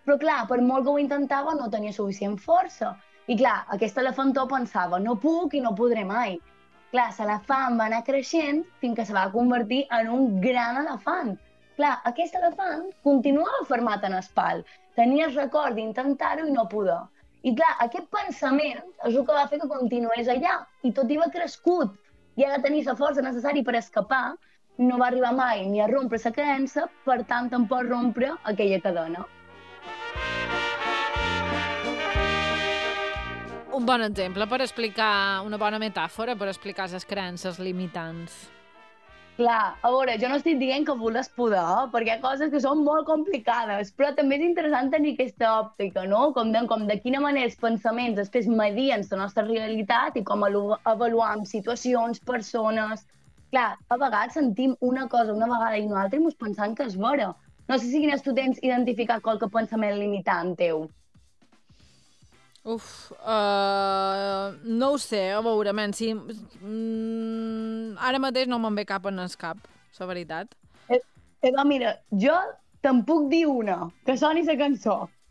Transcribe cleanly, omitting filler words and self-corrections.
Però clar, per molt que ho intentava no tenia suficient força. I clar, aquest elefantó pensava, no puc i no podré mai. Clar, l'elefant va anar creixent fins que se va convertir en un gran elefant. Clar, aquest elefant continuava fermat en el pal. Tenia el record d'intentar-ho i no poder. I clar, aquest pensament és el que va fer que continués allà. I tot i va crescut i ha de tenir la força necessària per escapar, no va arribar mai ni a rompre la creença, per tant tampoc rompre aquella cadena. Un bon exemple per explicar, una bona metàfora per explicar les creences limitants. Clar, a veure, jo no estic dient que voles poder, perquè hi ha coses que són molt complicades, però també és interessant tenir aquesta òptica, no? Com de quina manera els pensaments després medien la nostra realitat i com avaluam situacions, persones. Clar, a vegades sentim una cosa una vegada i una altra i ens pensam que és vera. No sé si quines tu tens identificat qualque pensament limitant teu. No ho sé, a veure, si... ara mateix no me'n ve cap en el cap, la veritat. Mira, jo te'n puc dir una, que soni la cançó.